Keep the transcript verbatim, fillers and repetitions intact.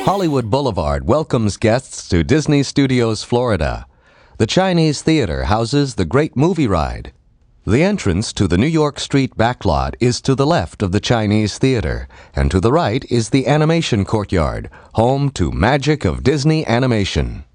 Hollywood Boulevard welcomes guests to Disney Studios, Florida. The Chinese Theater houses the Great Movie Ride. The entrance to the New York Street backlot is to the left of the Chinese Theater, and to the right is the Animation Courtyard, home to Magic of Disney Animation.